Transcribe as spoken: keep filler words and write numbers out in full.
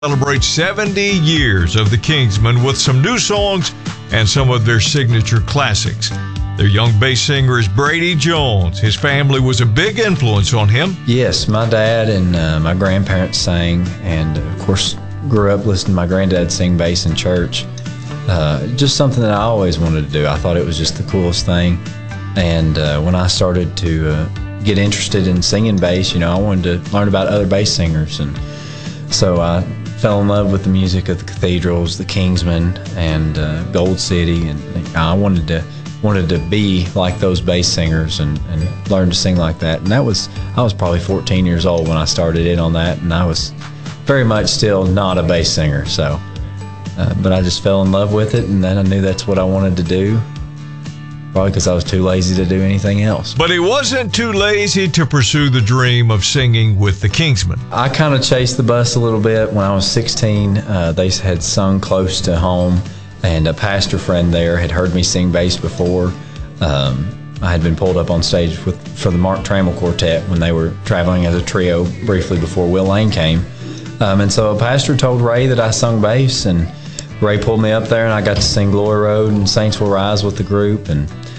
Celebrate seventy years of the Kingsmen with some new songs and some of their signature classics. Their young bass singer is Brady Jones. His family was a big influence on him. Yes, my dad and uh, my grandparents sang, and of course grew up listening to my granddad sing bass in church. Uh, just something that I always wanted to do. I thought it was just the coolest thing. And uh, when I started to uh, get interested in singing bass, you know, I wanted to learn about other bass singers. And so I fell in love with the music of the Cathedrals, the Kingsmen, and uh, Gold City, and I wanted to wanted to be like those bass singers and, and learn to sing like that. And that was I was probably fourteen years old when I started in on that, and I was very much still not a bass singer. So, uh, but I just fell in love with it, and then I knew that's what I wanted to do. Probably because I was too lazy to do anything else. But he wasn't too lazy to pursue the dream of singing with the Kingsmen. I kind of chased the bus a little bit. When I was sixteen, uh, they had sung close to home, and a pastor friend there had heard me sing bass before. Um, I had been pulled up on stage with for the Mark Trammell Quartet when they were traveling as a trio briefly before Will Lane came. Um, and so a pastor told Ray that I sung bass, and Ray pulled me up there, and I got to sing Glory Road and Saints Will Rise with the group. And